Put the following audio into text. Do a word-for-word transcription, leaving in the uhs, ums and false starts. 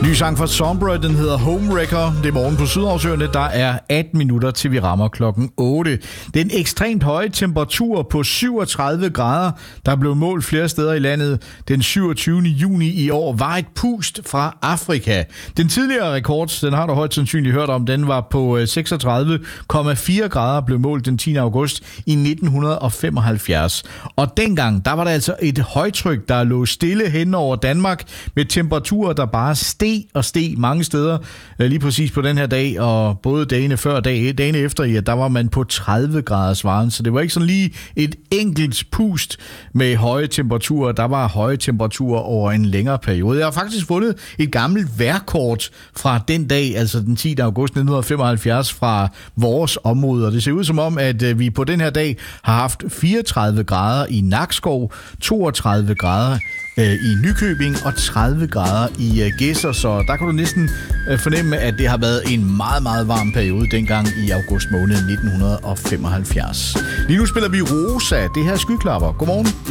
Ny sang fra Sombra, den hedder Homewrecker. Det er morgen på Sydhavsøerne. Der er atten minutter til vi rammer klokken otte. Den ekstremt høje temperatur på syvogtredive grader, der blev målt flere steder i landet den syvogtyvende juni i år, var et pust fra Afrika. Den tidligere rekord, den har du højt sandsynligt hørt om, den var på seksogtredive komma fire grader, blev målt den tiende august i nitten femoghalvfjerds. Og dengang, der var der altså et højtryk, der lå stille hen over Danmark med temperaturer, der bare steg og steg mange steder lige præcis på den her dag, og både dagene før og dag, dagene efter, ja, der var man på tredive graders varme, så det var ikke sådan lige et enkelt pust med høje temperaturer. Der var høje temperaturer over en længere periode. Jeg har faktisk fundet et gammelt vejrkort fra den dag, altså den tiende august nitten femoghalvfjerds, fra vores område, og det ser ud som om, at vi på den her dag har haft fireogtredive grader i Nakskov, toogtredive grader i Nykøbing og tredive grader i Gedser, så der kan du næsten fornemme, at det har været en meget, meget varm periode dengang i august måned nitten femoghalvfjerds. Lige nu spiller vi Rosa, det her Skyklapper. Godmorgen.